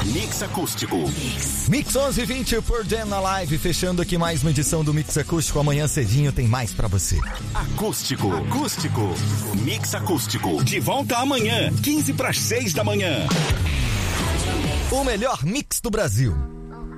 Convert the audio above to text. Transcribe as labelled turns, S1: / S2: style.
S1: Mix Acústico.
S2: Mix 11:20 por Jam Live, fechando aqui mais uma edição do Mix Acústico. Amanhã cedinho tem mais pra você.
S1: Acústico. Mix Acústico. De volta amanhã, 5:45 da manhã.
S2: O melhor mix do Brasil.